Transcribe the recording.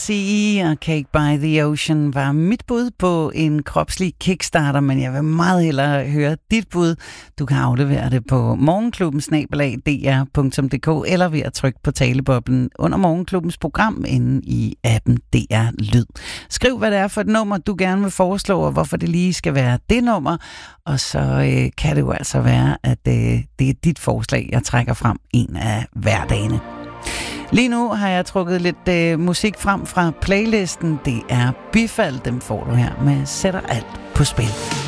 CE og Cake by the Ocean var mit bud på en kropslig kickstarter, men jeg vil meget hellere høre dit bud. Du kan aflevere det på morgenklubben@dr.dk eller ved at trykke på taleboblen under Morgenklubbens program inde i appen DR Lyd. Skriv, hvad det er for et nummer, du gerne vil foreslå, og hvorfor det lige skal være det nummer. Og så kan det jo altså være, at det er dit forslag, jeg trækker frem en af hverdagene. Lige nu har jeg trukket lidt musik frem fra playlisten. Det er Bifald, dem får du her med Sætter alt på spil.